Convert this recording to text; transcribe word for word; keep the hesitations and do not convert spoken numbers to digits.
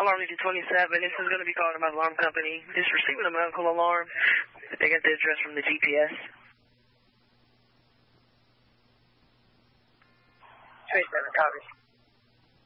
Alarm Legion twenty-seven, this is going to be calling about alarm company. Just receiving a medical alarm. They got the address from the G P S. twenty-seven, copy.